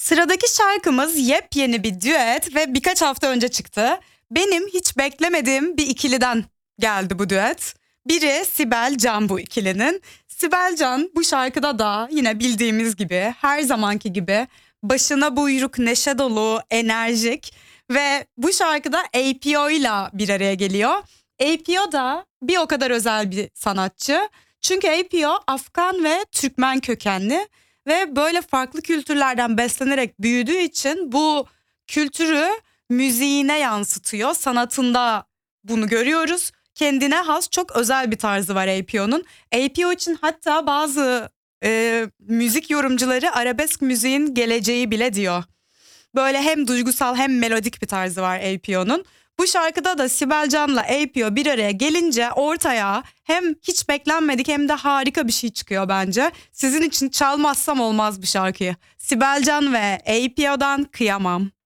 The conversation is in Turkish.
Sıradaki şarkımız yepyeni bir düet ve birkaç hafta önce çıktı. Benim hiç beklemediğim bir ikiliden geldi bu düet. Biri Sibel Can bu ikilinin. Sibel Can bu şarkıda da yine bildiğimiz gibi her zamanki gibi başına buyruk, neşe dolu, enerjik ve bu şarkıda APO ile bir araya geliyor. APO da bir o kadar özel bir sanatçı. Çünkü APO Afgan ve Türkmen kökenli ve böyle farklı kültürlerden beslenerek büyüdüğü için bu kültürü müziğine yansıtıyor. Sanatında bunu görüyoruz. Kendine has çok özel bir tarzı var APO'nun. APO için hatta bazı müzik yorumcuları arabesk müziğin geleceği bile diyor. Böyle hem duygusal hem melodik bir tarzı var APO'nun. Bu şarkıda da Sibel Can'la APO bir araya gelince ortaya hem hiç beklenmedik hem de harika bir şey çıkıyor bence. Sizin için çalmazsam olmaz bir şarkıyı. Sibel Can ve APO'dan Kıyamam.